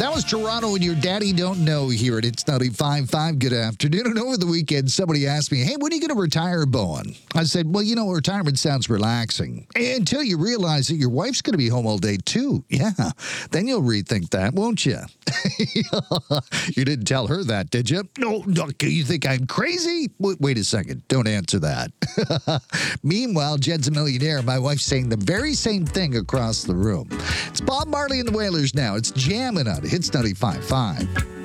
That was Toronto and Your Daddy Don't Know here at It's 95.5. Good afternoon. And over the weekend, somebody asked me, hey, when are you going to retire, Bowen? I said, well, retirement sounds relaxing. Until you realize that your wife's going to be home all day, too. Yeah. Then you'll rethink that, won't you? You didn't tell her that, did you? No, you think I'm crazy? Wait a second. Don't answer that. Meanwhile, Jed's a millionaire. My wife's saying the very same thing across the room. It's Bob Marley and the Wailers now. It's jamming on Hits 95.5.